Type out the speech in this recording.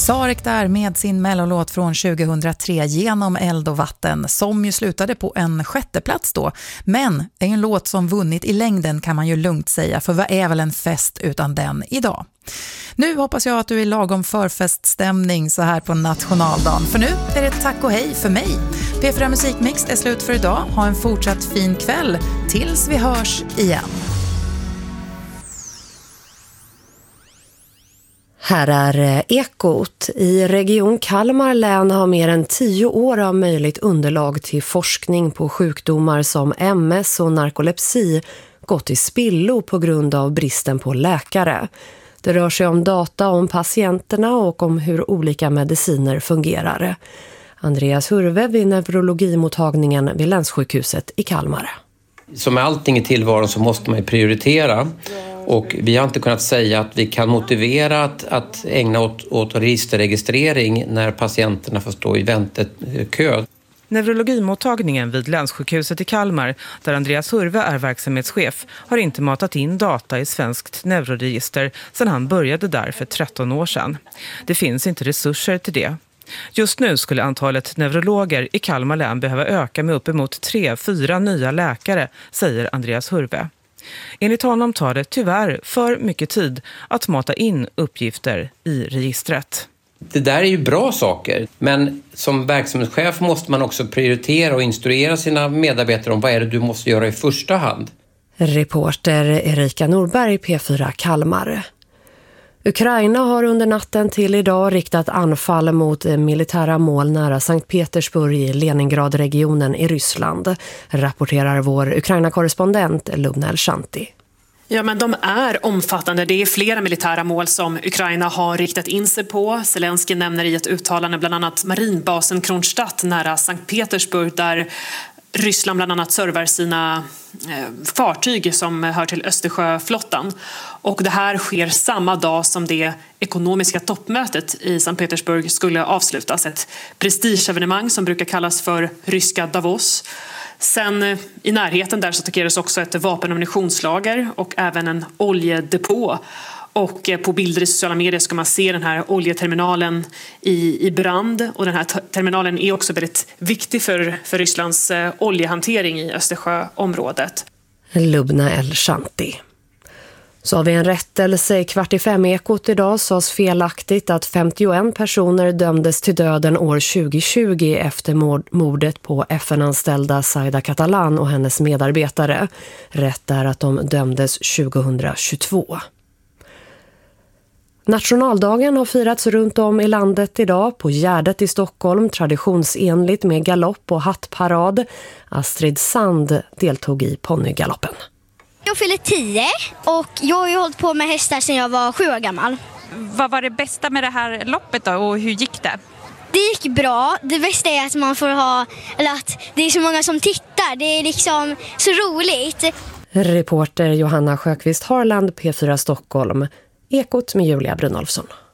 Sarek där med sin mellolåt från 2003 Genom eld och vatten, som ju slutade på en 6:e plats då. Men är en låt som vunnit i längden, kan man ju lugnt säga, för vad är väl en fest utan den idag? Nu hoppas jag att du är lagom förfeststämning så här på nationaldagen, för nu är det tack och hej för mig. P4 Musikmix är slut för idag. Ha en fortsatt fin kväll tills vi hörs igen. Här är Ekot. I region Kalmar län har mer än 10 år av möjligt underlag till forskning på sjukdomar som MS och narkolepsi gått i spillo på grund av bristen på läkare. Det rör sig om data om patienterna och om hur olika mediciner fungerar. Andreas Hurve vid neurologimottagningen vid Länssjukhuset i Kalmar. Som med allting i tillvaron så måste man prioritera. Och vi har inte kunnat säga att vi kan motivera att ägna åt registerregistrering när patienterna får stå i väntekö. Neurologimottagningen vid Länssjukhuset i Kalmar, där Andreas Hurve är verksamhetschef, har inte matat in data i svenskt neuroregister sedan han började där för 13 år sedan. Det finns inte resurser till det. Just nu skulle antalet neurologer i Kalmar län behöva öka med uppemot 3-4 nya läkare, säger Andreas Hurve. Enligt honom tar det tyvärr för mycket tid att mata in uppgifter i registret. Det där är ju bra saker, men som verksamhetschef måste man också prioritera och instruera sina medarbetare om vad är det du måste göra i första hand. Reporter Erika Norberg, P4 Kalmar. Ukraina har under natten till idag riktat anfall mot militära mål nära Sankt Petersburg i Leningradregionen i Ryssland, rapporterar vår Ukraina-korrespondent Lubna El-Shanti. Ja, men de är omfattande. Det är flera militära mål som Ukraina har riktat in sig på. Zelensky nämner i ett uttalande bland annat marinbasen Kronstadt nära Sankt Petersburg, där Ryssland bland annat servar sina fartyg som hör till Östersjöflottan. Och det här sker samma dag som det ekonomiska toppmötet i Sankt Petersburg skulle avslutas. Ett prestigeevenemang som brukar kallas för ryska Davos. Sen i närheten där så attackeras också ett vapen- och ammunitionslager och även en oljedepå. Och på bilder i sociala medier ska man se den här oljeterminalen i brand. Och den här terminalen är också väldigt viktig för Rysslands oljehantering i Östersjöområdet. Lubna El-Shanti. Så har vi en rättelse i 4:45-ekot idag. Sades felaktigt att 51 personer dömdes till döden år 2020 efter mordet på FN-anställda Zaida Catalan och hennes medarbetare. Rätt är att de dömdes 2022. Nationaldagen har firats runt om i landet idag. På Gärdet i Stockholm, traditionsenligt med galopp och hattparad. Astrid Sand deltog i ponnygaloppen. Jag fyller 10 och jag har ju hållit på med hästar sedan jag var 7 år gammal. Vad var det bästa med det här loppet då och hur gick det? Det gick bra. Det bästa är att man får att det är så många som tittar. Det är liksom så roligt. Reporter Johanna Sjöqvist Harland, P4 Stockholm. Ekot med Julia Brynolfsson.